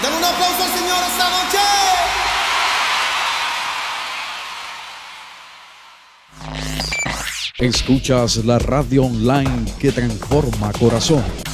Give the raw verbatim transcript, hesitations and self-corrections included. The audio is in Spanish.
Dame un aplauso al Señor esta noche. Escuchas la radio online que transforma corazón.